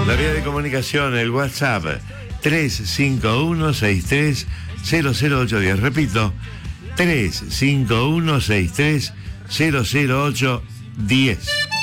La vía de comunicación, el WhatsApp, 351-63-00810. Repito, 351-63-00810.